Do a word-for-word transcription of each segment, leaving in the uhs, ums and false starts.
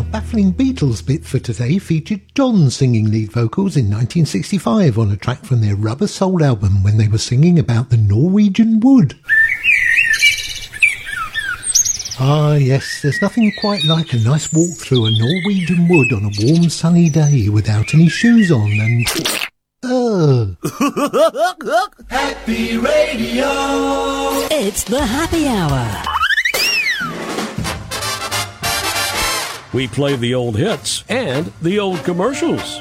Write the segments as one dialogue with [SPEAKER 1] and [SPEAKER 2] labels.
[SPEAKER 1] baffling Beatles bit for today featured John singing lead vocals in nineteen sixty-five on a track from their Rubber Soul album when they were singing about the Norwegian wood. Ah yes, there's nothing quite like a nice walk through a Norwegian wood on a warm sunny day without any shoes on and... Ugh.
[SPEAKER 2] Happy Radio!
[SPEAKER 3] It's the Happy Hour.
[SPEAKER 4] We play the old hits and the old commercials.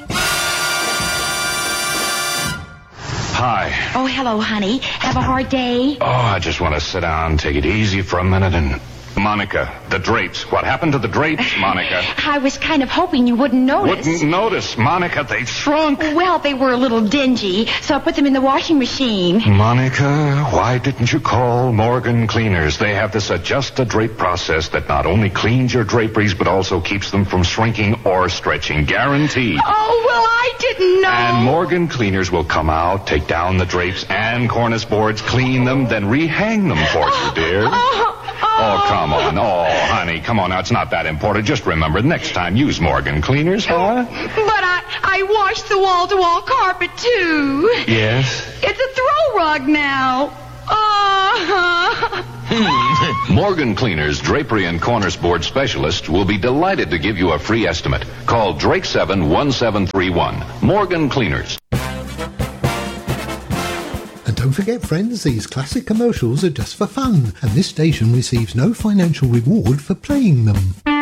[SPEAKER 5] Hi.
[SPEAKER 6] Oh, hello, honey. Have a hard day?
[SPEAKER 5] Oh, I just want to sit down, take it easy for a minute, and... Monica, the drapes. What happened to the drapes, Monica?
[SPEAKER 6] I was kind of hoping you wouldn't notice.
[SPEAKER 5] Wouldn't notice, Monica. They've shrunk.
[SPEAKER 6] Well, they were a little dingy, so I put them in the washing machine.
[SPEAKER 5] Monica, why didn't you call Morgan Cleaners? They have this adjust-a-drape process that not only cleans your draperies, but also keeps them from shrinking or stretching. Guaranteed.
[SPEAKER 6] Oh, well, I didn't know.
[SPEAKER 5] And Morgan Cleaners will come out, take down the drapes and cornice boards, clean them, then rehang them for you, dear.
[SPEAKER 6] Oh, oh.
[SPEAKER 5] Oh, come on. Oh, honey, come on now. It's not that important. Just remember, next time, use Morgan Cleaners, huh?
[SPEAKER 6] But I, I washed the wall-to-wall carpet, too.
[SPEAKER 5] Yes?
[SPEAKER 6] It's a throw rug now. Uh-huh.
[SPEAKER 5] Morgan Cleaners, drapery and cornice board specialist will be delighted to give you a free estimate. Call Drake seven one seven three one. Morgan Cleaners.
[SPEAKER 1] And don't forget, friends, these classic commercials are just for fun, and this station receives no financial reward for playing them.